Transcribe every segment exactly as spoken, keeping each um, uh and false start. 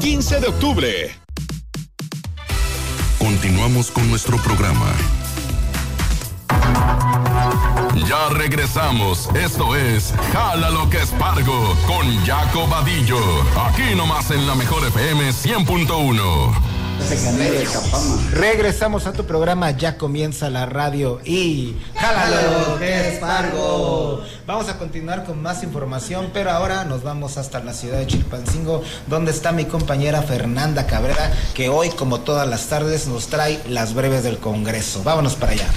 quince de octubre. Continuamos con nuestro programa. Ya regresamos. Esto es Jala lo que es Pargo con Jaco Vadillo. Aquí nomás en la mejor F M cien punto uno. Regresamos a tu programa. Ya comienza la radio y Jala lo que es Pargo. Vamos a continuar con más información, pero ahora nos vamos hasta la ciudad de Chilpancingo, donde está mi compañera Fernanda Cabrera, que hoy, como todas las tardes, nos trae las breves del Congreso. Vámonos para allá.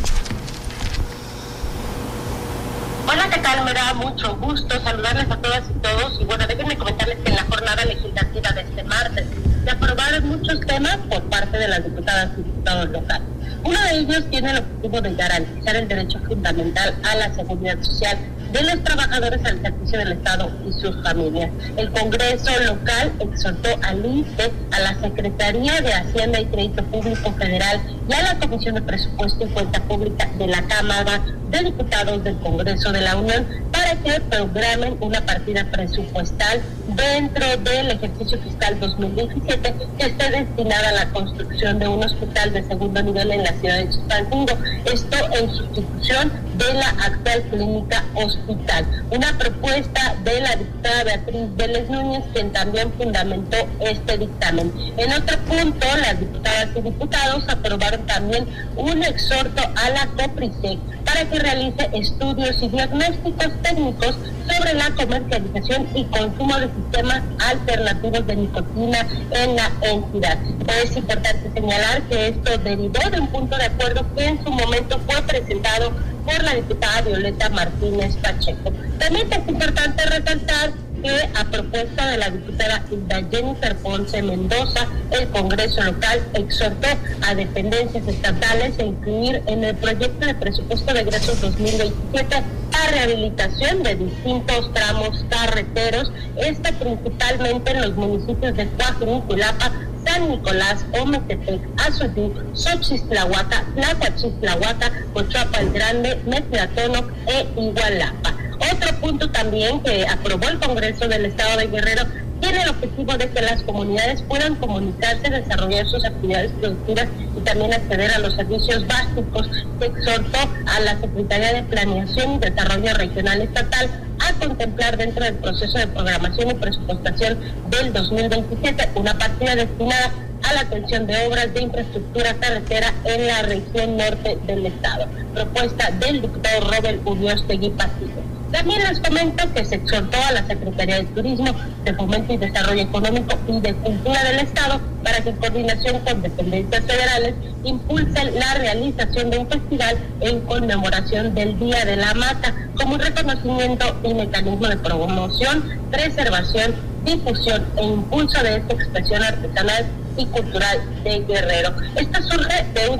Hola, ¿qué tal? Me da mucho gusto saludarles a todas y todos. Y bueno, déjenme comentarles que en la jornada legislativa de este martes se aprobaron muchos temas por parte de las diputadas y diputados locales. Uno de ellos tiene el objetivo de garantizar el derecho fundamental a la seguridad social de los trabajadores al servicio del Estado y sus familias. El Congreso local exhortó al I N S S E, a la Secretaría de Hacienda y Crédito Público Federal y a la Comisión de Presupuesto y Cuenta Pública de la Cámara de Diputados del Congreso de la Unión para que programen una partida presupuestal dentro del ejercicio fiscal dos mil diecisiete que esté destinada a la construcción de un hospital de segundo nivel en la ciudad de Chilpancingo. Esto en sustitución de la actual clínica hospital. Una propuesta de la diputada Beatriz Vélez Núñez, quien también fundamentó este dictamen. En otro punto, las diputadas y diputados aprobaron también un exhorto a la COPRISEC para que realice estudios y diagnósticos técnicos sobre la comercialización y consumo de sistemas alternativos de nicotina en la entidad. Es importante señalar que esto derivó de un punto de acuerdo que en su momento fue presentado por la diputada Violeta Martínez Pacheco. También es importante resaltar que a propuesta de la diputada Hilda Jennifer Ponce Mendoza, el Congreso local exhortó a dependencias estatales a incluir en el proyecto de presupuesto de egresos dos mil veintisiete la rehabilitación de distintos tramos carreteros, esto principalmente en los municipios de Coajimalpa, San Nicolás, Ometepec, Azutí, Xochitlahuaca, Tlahuachitlahuaca, Cochuapa el Grande, Metlatónoc e Igualapa. Otro punto también que aprobó el Congreso del Estado de Guerrero tiene el objetivo de que las comunidades puedan comunicarse, desarrollar sus actividades productivas y también acceder a los servicios básicos. Se exhortó a la Secretaría de Planeación y Desarrollo Regional Estatal a contemplar dentro del proceso de programación y presupuestación del dos mil veintisiete una partida destinada a la atención de obras de infraestructura carretera en la región norte del estado. Propuesta del diputado Robert Uriostegui Pasillo. También les comento que se exhortó a la Secretaría de Turismo, de Fomento y Desarrollo Económico y de Cultura del Estado para que en coordinación con dependencias federales impulsen la realización de un festival en conmemoración del Día de la Mata como un reconocimiento y mecanismo de promoción, preservación, difusión e impulso de esta expresión artesanal y cultural de Guerrero. Esto surge de un